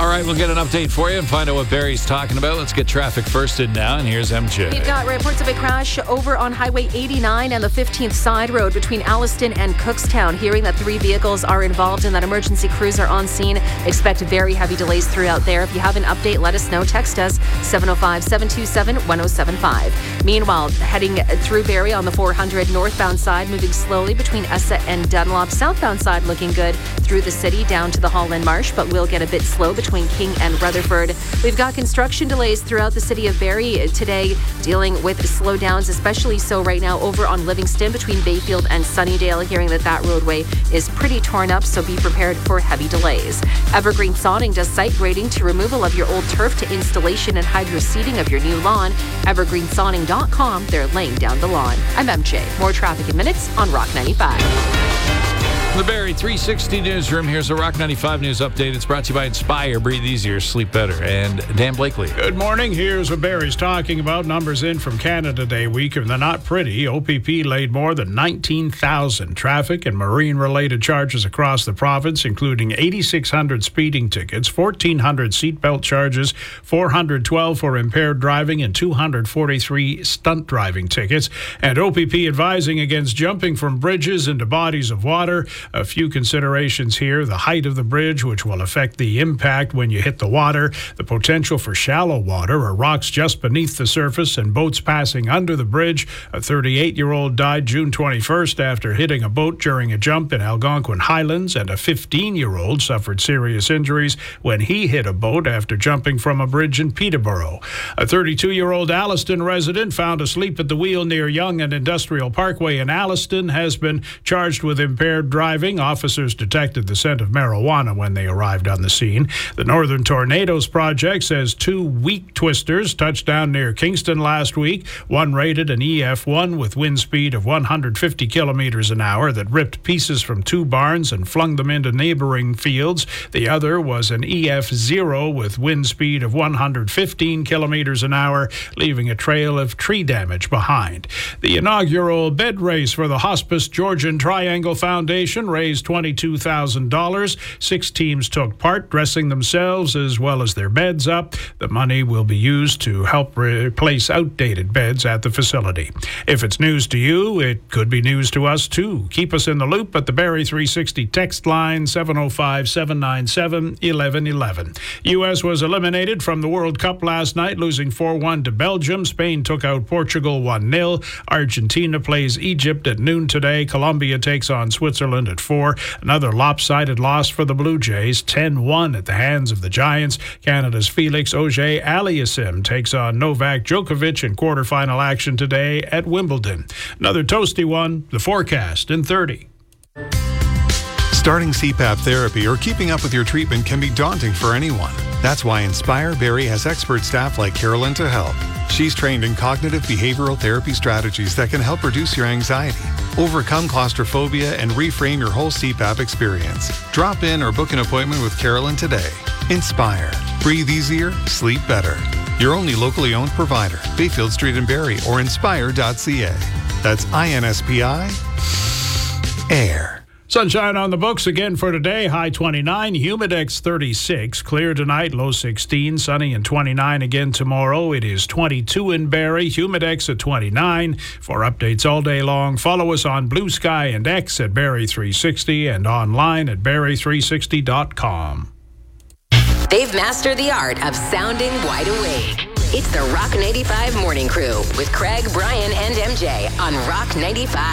right, we'll get an update for you and find out what Barry's talking about. Let's get traffic first in now, and here's MJ. We've got reports of a crash over on Highway 89 and the 15th Side Road between Alliston and Cookstown. Hearing that 3 vehicles are involved and that emergency crews are on scene. Expect very heavy delays throughout there. If you have an update, let us know. Text us 705-727-1075. Meanwhile, heading through Barrie on the 400 northbound side, moving slowly between Essa and Dunlop. Southbound side looking good through the city down to the Holland Marsh, but will get a bit slow between King and Rutherford. We've got construction delays throughout the city of Barrie today, dealing with slowdowns, especially so right now over on Livingston between Bayfield and Sunnydale. Hearing that roadway is pretty torn up, so be prepared for heavy delays. Evergreen Sodding does site grading to removal of your old turf to installation and hydro seeding of your new lawn. evergreensodding.com. They're laying down the lawn. I'm MJ. More traffic in minutes on Rock 95. The Barrie 360 newsroom. Here's a Rock 95 news update. It's brought to you by Inspire. Breathe easier, sleep better. And Dan Blakely. Good morning. Here's what Barrie's talking about. Numbers in from Canada Day week, and they're not pretty. OPP laid more than 19,000 traffic and marine-related charges across the province, including 8,600 speeding tickets, 1,400 seatbelt charges, 412 for impaired driving, and 243 stunt driving tickets. And OPP advising against jumping from bridges into bodies of water. A few considerations here: the height of the bridge, which will affect the impact when you hit the water, the potential for shallow water or rocks just beneath the surface, and boats passing under the bridge. A 38-year-old died June 21st after hitting a boat during a jump in Algonquin Highlands, and a 15-year-old suffered serious injuries when he hit a boat after jumping from a bridge in Peterborough. A 32-year-old Alliston resident found asleep at the wheel near Yonge and Industrial Parkway in Alliston has been charged with impaired driving. Officers detected the scent of marijuana when they arrived on the scene. The Northern Tornadoes Project says 2 weak twisters touched down near Kingston last week. One rated an EF1 with wind speed of 150 kilometers an hour that ripped pieces from 2 barns and flung them into neighboring fields. The other was an EF0 with wind speed of 115 kilometers an hour, leaving a trail of tree damage behind. The inaugural bed race for the Hospice Georgian Triangle Foundation raised $22,000. 6 teams took part, dressing themselves as well as their beds up. The money will be used to help replace outdated beds at the facility. If it's news to you, it could be news to us too. Keep us in the loop at the Barrie 360 text line 705-797-1111. U.S. was eliminated from the World Cup last night, losing 4-1 to Belgium. Spain took out Portugal 1-0. Argentina plays Egypt at noon today. Colombia takes on Switzerland at 4. Another lopsided loss for the Blue Jays, 10-1 at the hands of the Giants. Canada's Felix Auger-Aliassime takes on Novak Djokovic in quarterfinal action today at Wimbledon. Another toasty one, the forecast in 30. Starting CPAP therapy or keeping up with your treatment can be daunting for anyone. That's why Inspire Barrie has expert staff like Carolyn to help. She's trained in cognitive behavioral therapy strategies that can help reduce your anxiety, overcome claustrophobia, and reframe your whole CPAP experience. Drop in or book an appointment with Carolyn today. Inspire. Breathe easier, sleep better. Your only locally owned provider, Bayfield Street in Barrie or inspire.ca. That's INSPI. Air. Sunshine on the books again for today. High 29, Humidex 36. Clear tonight, low 16. Sunny and 29 again tomorrow. It is 22 in Barrie. Humidex at 29. For updates all day long, follow us on Blue Sky and X at Barrie 360 and online at barrie360.com. They've mastered the art of sounding wide awake. It's the Rock 95 Morning Crew with Craig, Brian, and MJ on Rock 95.